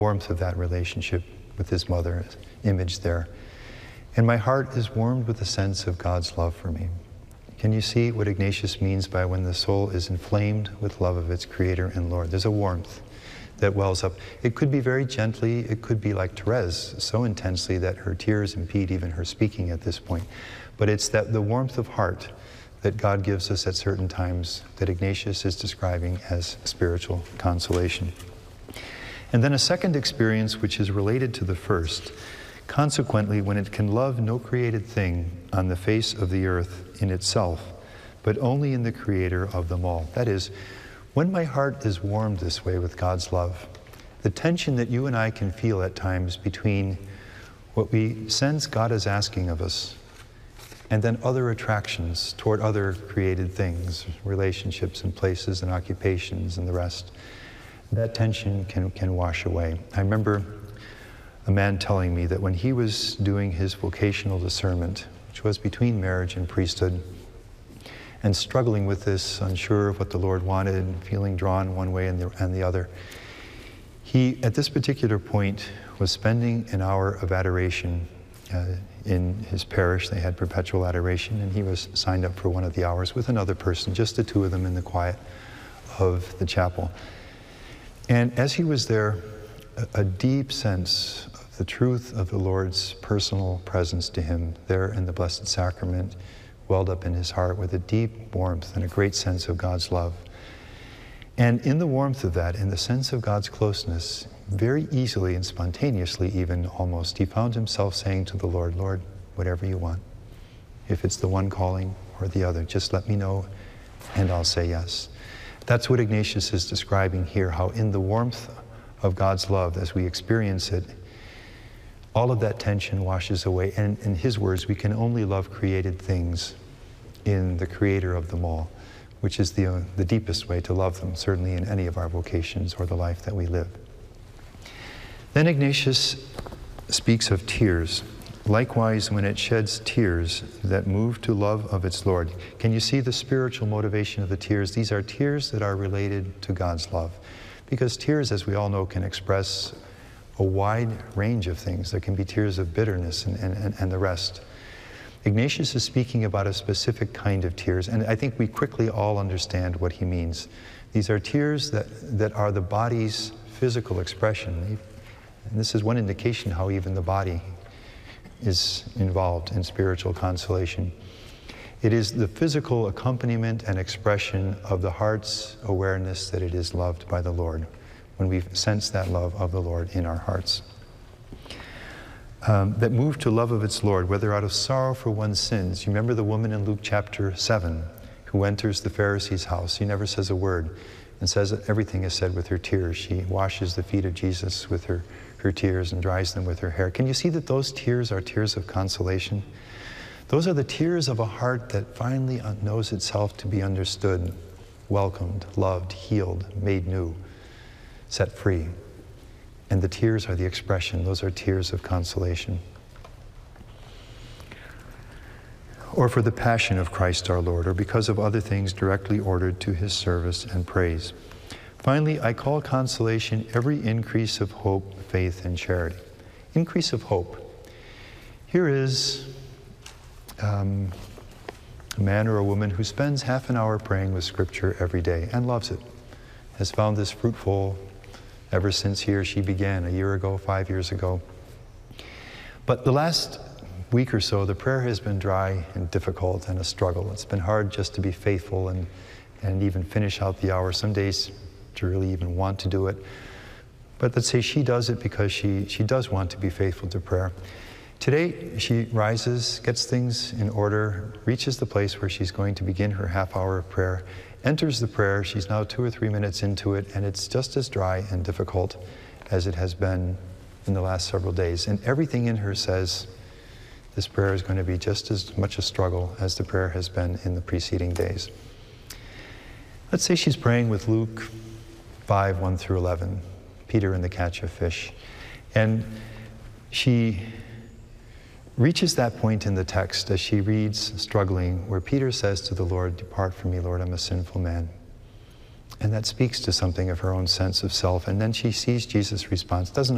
warmth of that relationship with his mother, image there. And my heart is warmed with a sense of God's love for me. Can you see what Ignatius means by when the soul is inflamed with love of its Creator and Lord? There's a warmth that wells up. It could be very gently, it could be like Therese, so intensely that her tears impede even her speaking at this point. But it's that the warmth of heart that God gives us at certain times that Ignatius is describing as spiritual consolation. And then a second experience which is related to the first. Consequently, when it can love no created thing on the face of the earth in itself, but only in the Creator of them all. That is, when my heart is warmed this way with God's love, the tension that you and I can feel at times between what we sense God is asking of us and then other attractions toward other created things, relationships and places and occupations and the rest, that tension can wash away. I remember a man telling me that when he was doing his vocational discernment, which was between marriage and priesthood, and struggling with this, unsure of what the Lord wanted, and feeling drawn one way and the other, he, at this particular point, was spending an hour of adoration in his parish. They had perpetual adoration, and he was signed up for one of the hours with another person, just the two of them in the quiet of the chapel. And as he was there, a deep sense of the truth of the Lord's personal presence to him there in the Blessed Sacrament welled up in his heart with a deep warmth and a great sense of God's love. And in the warmth of that, in the sense of God's closeness, very easily and spontaneously even almost, he found himself saying to the Lord, Lord, whatever you want. If it's the one calling or the other, just let me know and I'll say yes. That's what Ignatius is describing here, how in the warmth of God's love, as we experience it, all of that tension washes away. And in his words, we can only love created things in the Creator of them all, which is the deepest way to love them, certainly in any of our vocations or the life that we live. Then Ignatius speaks of tears. Likewise, when it sheds tears that move to love of its Lord. Can you see the spiritual motivation of the tears? These are tears that are related to God's love. Because tears, as we all know, can express a wide range of things. There can be tears of bitterness and the rest. Ignatius is speaking about a specific kind of tears, and I think we quickly all understand what he means. These are tears that are the body's physical expression. And this is one indication how even the body is involved in spiritual consolation. It is the physical accompaniment and expression of the heart's awareness that it is loved by the Lord, when we sense that love of the Lord in our hearts. That move to love of its Lord, whether out of sorrow for one's sins. You remember the woman in Luke chapter 7 who enters the Pharisee's house. She never says a word and says that everything is said with her tears. She washes the feet of Jesus with her tears and dries them with her hair. Can you see that those tears are tears of consolation? Those are the tears of a heart that finally knows itself to be understood, welcomed, loved, healed, made new, set free. And the tears are the expression. Those are tears of consolation. Or for the passion of Christ our Lord, or because of other things directly ordered to his service and praise. Finally, I call consolation every increase of hope, faith, and charity. Increase of hope. Here is a man or a woman who spends half an hour praying with Scripture every day and loves it, has found this fruitful ever since he or she began a year ago, 5 years ago. But the last week or so, the prayer has been dry and difficult and a struggle. It's been hard just to be faithful and even finish out the hour. Some days to really even want to do it. But let's say she does it because she does want to be faithful to prayer. Today, she rises, gets things in order, reaches the place where she's going to begin her half hour of prayer, enters the prayer. She's now 2 or 3 minutes into it, and it's just as dry and difficult as it has been in the last several days. And everything in her says this prayer is going to be just as much a struggle as the prayer has been in the preceding days. Let's say she's praying with Luke 5, 1 through 11, Peter and the catch of fish. And she reaches that point in the text as she reads, struggling, where Peter says to the Lord, "Depart from me, Lord, I'm a sinful man." And that speaks to something of her own sense of self. And then she sees Jesus' response. Doesn't